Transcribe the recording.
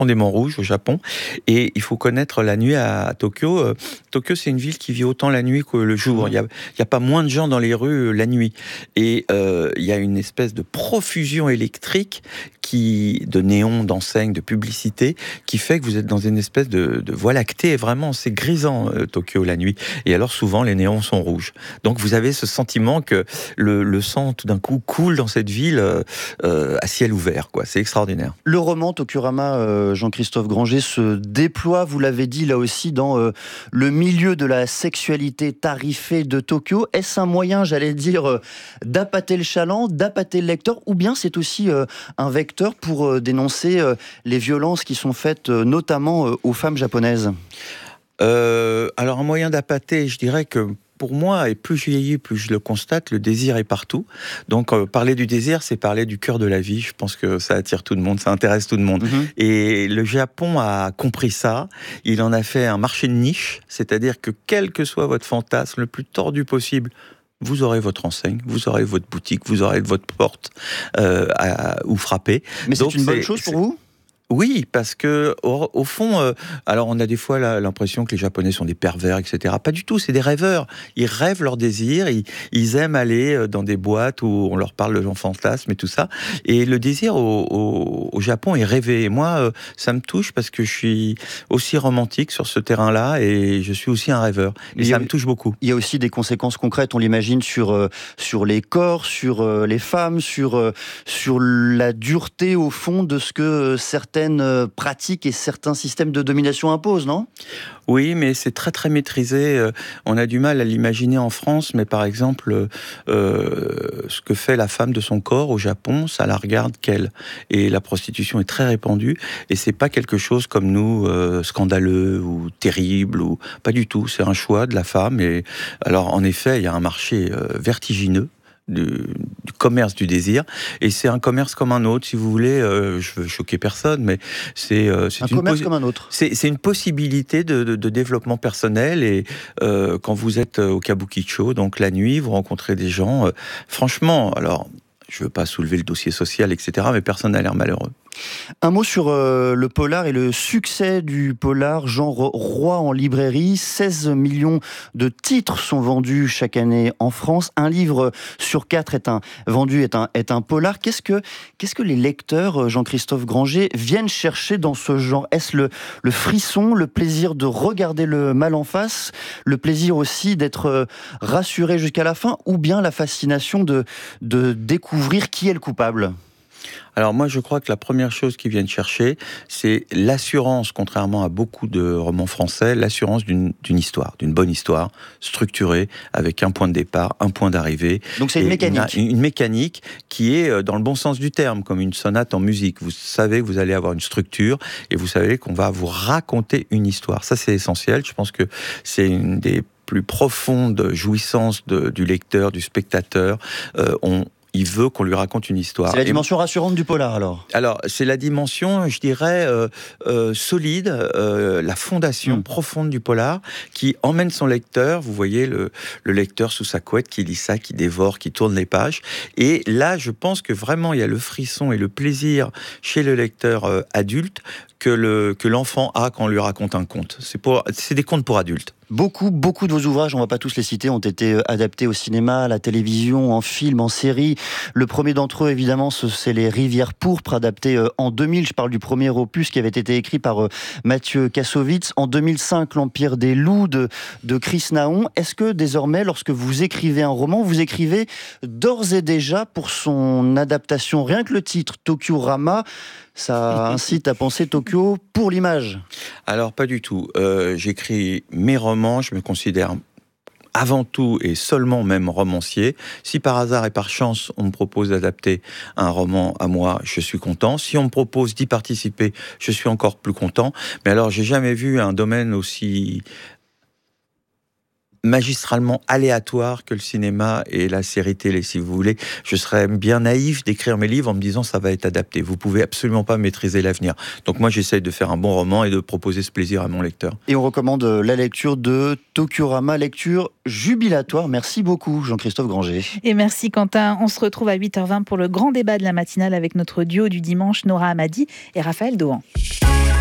profondément rouge au Japon. Et il faut connaître la nuit à Tokyo. Tokyo, c'est une ville qui vit autant la nuit que le jour. Il y a pas moins de gens dans les rues la nuit. Et il y a une espèce de profusion électrique de néons, d'enseignes, de publicité, qui fait que vous êtes dans une espèce de voie lactée. Et vraiment, c'est grisant, Tokyo, la nuit. Et alors, souvent, les néons sont rouges. Donc, vous avez ce sentiment que le sang, tout d'un coup, coule dans cette ville à ciel ouvert, quoi. C'est extraordinaire. Le roman Tokurama, Jean-Christophe Granger, se déploie, vous l'avez dit, là aussi, dans le milieu de la sexualité tarifée de Tokyo. Est-ce un moyen, j'allais dire, d'appâter le chaland, d'appâter le lecteur, ou bien c'est aussi un vecteur pour dénoncer les violences qui sont faites notamment aux femmes japonaises? Alors un moyen d'appâter, je dirais que pour moi, et plus je vieillis, plus je le constate, le désir est partout. Donc parler du désir, c'est parler du cœur de la vie. Je pense que ça attire tout le monde, ça intéresse tout le monde. Et le Japon a compris ça. Il en a fait un marché de niche, c'est-à-dire que quel que soit votre fantasme le plus tordu possible, vous aurez votre enseigne, vous aurez votre boutique, vous aurez votre porte où frapper. Mais c'est une bonne chose pour vous ? Oui, parce que au fond, alors on a des fois l'impression que les Japonais sont des pervers, etc. Pas du tout, c'est des rêveurs. Ils rêvent leur désir, ils aiment aller dans des boîtes où on leur parle de leurs fantasmes et tout ça. Et le désir au Japon est rêvé. Et moi, ça me touche parce que je suis aussi romantique sur ce terrain-là et je suis aussi un rêveur. Et ça me touche beaucoup. Il y a aussi des conséquences concrètes, on l'imagine, sur les corps, sur les femmes, sur la dureté, au fond, de ce que certaines pratiques et certains systèmes de domination imposent, non ? Oui, mais c'est très très maîtrisé. On a du mal à l'imaginer en France, mais par exemple, ce que fait la femme de son corps au Japon, ça la regarde qu'elle. Et la prostitution est très répandue, et c'est pas quelque chose comme nous, scandaleux ou terrible, ou pas du tout. C'est un choix de la femme. Et alors, en effet, il y a un marché vertigineux du commerce du désir, et c'est un commerce comme un autre, si vous voulez. Je veux choquer personne, mais c'est un commerce comme un autre. C'est une possibilité de développement personnel. Et quand vous êtes au Kabukicho, donc la nuit, vous rencontrez des gens. Franchement, alors je veux pas soulever le dossier social, etc., mais personne n'a l'air malheureux. Un mot sur le polar et le succès du polar, genre roi en librairie. 16 millions de titres sont vendus chaque année en France. Un livre sur 4 est un polar. Qu'est-ce que les lecteurs, Jean-Christophe Granger, viennent chercher dans ce genre ? Est-ce le frisson, le plaisir de regarder le mal en face, le plaisir aussi d'être rassuré jusqu'à la fin, ou bien la fascination de découvrir qui est le coupable ? Alors moi, je crois que la première chose qu'ils viennent chercher, c'est l'assurance, contrairement à beaucoup de romans français, l'assurance d'une histoire, d'une bonne histoire, structurée, avec un point de départ, un point d'arrivée. Donc c'est une mécanique. Une mécanique qui est dans le bon sens du terme, comme une sonate en musique. Vous savez que vous allez avoir une structure, et vous savez qu'on va vous raconter une histoire. Ça, c'est essentiel. Je pense que c'est une des plus profondes jouissances du lecteur, du spectateur. Il veut qu'on lui raconte une histoire. C'est la dimension rassurante du polar, alors ? Alors, c'est la dimension, je dirais, solide, la fondation profonde du polar, qui emmène son lecteur. Vous voyez le lecteur sous sa couette, qui lit ça, qui dévore, qui tourne les pages. Et là, je pense que vraiment, il y a le frisson et le plaisir chez le lecteur adulte que l'enfant a quand on lui raconte un conte. C'est des contes pour adultes. Beaucoup de vos ouvrages, on ne va pas tous les citer, ont été adaptés au cinéma, à la télévision, en film, en série. Le premier d'entre eux, évidemment, c'est Les Rivières pourpres, adapté en 2000. Je parle du premier opus qui avait été écrit par Mathieu Kassovitz. En 2005, L'Empire des loups de Chris Nahon. Est-ce que désormais, lorsque vous écrivez un roman, vous écrivez d'ores et déjà pour son adaptation? Rien que le titre, Tokurama, ça incite à penser Tokyo pour l'image. Alors, pas du tout. J'écris mes romans, je me considère avant tout et seulement même romancier. Si par hasard et par chance on me propose d'adapter un roman à moi, je suis content. Si on me propose d'y participer, je suis encore plus content. Mais alors, j'ai jamais vu un domaine aussi magistralement aléatoire que le cinéma et la série télé, si vous voulez. Je serais bien naïf d'écrire mes livres en me disant ça va être adapté. Vous pouvez absolument pas maîtriser l'avenir. Donc moi, j'essaye de faire un bon roman et de proposer ce plaisir à mon lecteur. Et on recommande la lecture de Tokiorama, lecture jubilatoire. Merci beaucoup, Jean-Christophe Granger. Et merci Quentin. On se retrouve à 8h20 pour le grand débat de la matinale avec notre duo du dimanche, Nora Hamadi et Raphaël Dohan.